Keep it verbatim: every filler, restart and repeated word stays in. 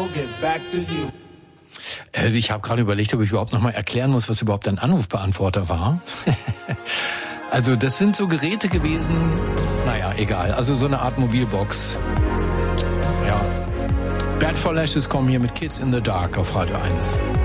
will get back to you. Ich habe gerade überlegt, ob ich überhaupt noch mal erklären muss, was überhaupt ein Anrufbeantworter war. Also das sind so Geräte gewesen, naja, egal. Also so eine Art Mobilbox. Ja. Bad for Lashes kommen hier mit Kids in the Dark auf Radio eins.